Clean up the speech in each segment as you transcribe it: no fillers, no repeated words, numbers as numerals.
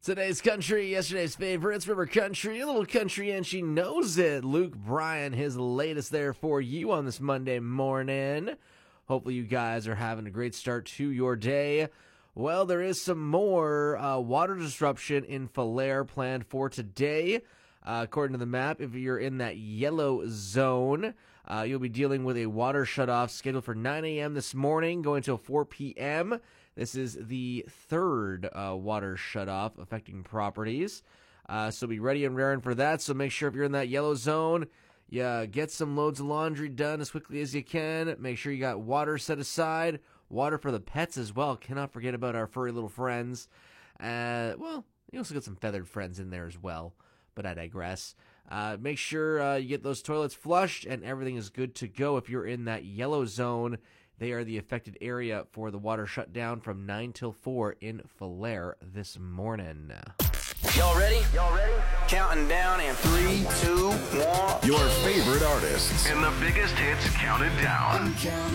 Today's country, yesterday's favorites, River Country, a little country, and she knows it. Luke Bryan, his latest there for you on this Monday morning. Hopefully you guys are having a great start to your day. Well, there is some more water disruption in Falher planned for today. According to the map, if you're in that yellow zone, you'll be dealing with a water shutoff scheduled for 9 a.m. this morning, going until 4 p.m. This is the third water shutoff affecting properties. So be ready and raring for that. So make sure if you're in that yellow zone, get some loads of laundry done as quickly as you can. Make sure you got water set aside. Water for the pets as well. Cannot forget about our furry little friends. Well, you also got some feathered friends in there as well. But I digress. Make sure you get those toilets flushed and everything is good to go. If you're in that yellow zone, they are the affected area for the water shutdown from 9 till 4 in Falher this morning. Y'all ready? Counting down in 3, 2, 1. Your favorite artists And the biggest hits counted down.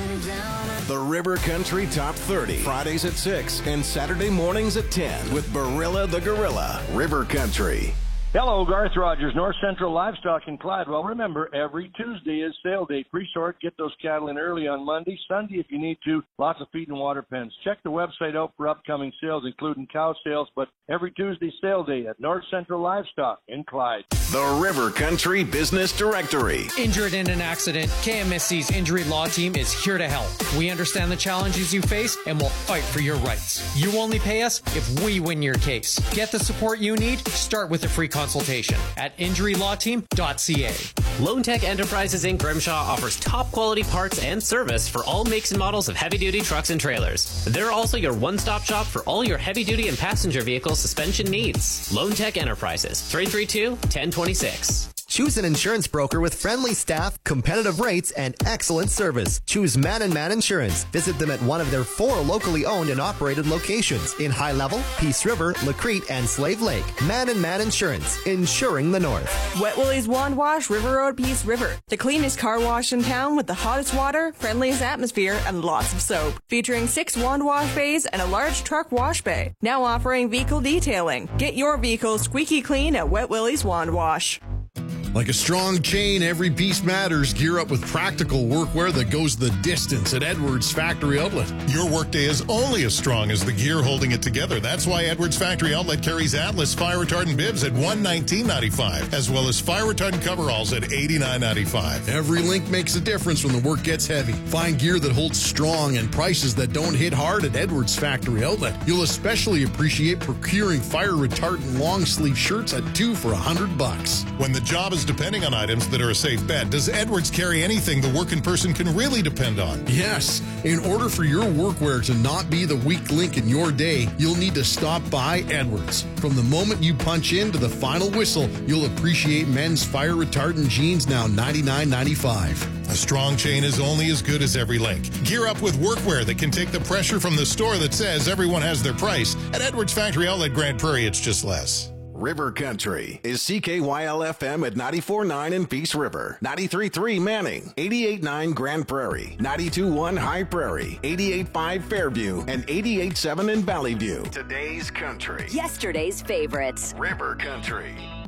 The River Country Top 30. Fridays at 6 and Saturday mornings at 10 with Barilla the Gorilla. River Country. Hello, Garth Rogers, North Central Livestock in Clyde. Well, remember, every Tuesday is sale day. Pre-sort, get those cattle in early on Monday. Sunday, if you need to, lots of feed and water pens. Check the website out for upcoming sales, including cow sales, but every Tuesday sale day at North Central Livestock in Clyde. The River Country Business Directory. Injured in an accident, KMSC's Injury Law Team is here to help. We understand the challenges you face and will fight for your rights. You only pay us if we win your case. Get the support you need. Start with a free consultation at injurylawteam.ca. Lone Tech Enterprises Inc. Grimshaw offers top quality parts and service for all makes and models of heavy-duty trucks and trailers. They're also your one-stop shop for all your heavy-duty and passenger vehicle suspension needs. Lone Tech Enterprises, 332-1026. Choose an insurance broker with friendly staff, competitive rates, and excellent service. Choose Man & Man Insurance. Visit them at one of their 4 locally owned and operated locations in High Level, Peace River, Lacrete, and Slave Lake. Man & Man Insurance, insuring the North. Wet Willie's Wand Wash, River Road, Peace River. The cleanest car wash in town with the hottest water, friendliest atmosphere, and lots of soap. Featuring 6 wand wash bays and a large truck wash bay. Now offering vehicle detailing. Get your vehicle squeaky clean at Wet Willie's Wand Wash. Like a strong chain, every piece matters. Gear up with practical workwear that goes the distance at Edwards Factory Outlet. Your workday is only as strong as the gear holding it together. That's why Edwards Factory Outlet carries Atlas fire retardant bibs at $119.95, as well as fire retardant coveralls at $89.95. Every link makes a difference when the work gets heavy. Find gear that holds strong and prices that don't hit hard at Edwards Factory Outlet. You'll especially appreciate procuring fire retardant long sleeve shirts at 2 for $100. When the job is depending on items that are a safe bet, does Edwards carry anything the working person can really depend on? Yes. In order for your workwear to not be the weak link in your day, you'll need to stop by Edwards. From the moment you punch in to the final whistle, you'll appreciate men's fire retardant jeans now $99.95. A strong chain is only as good as every link. Gear up with workwear that can take the pressure from the store that says everyone has their price. At Edwards Factory Outlet Grand Prairie, it's just less. River Country is CKYL-FM at 94.9 in Peace River, 93.3 Manning, 88.9 Grand Prairie, 92.1 High Prairie, 88.5 Fairview, and 88.7 in Valley View. Today's country. Yesterday's favorites. River Country.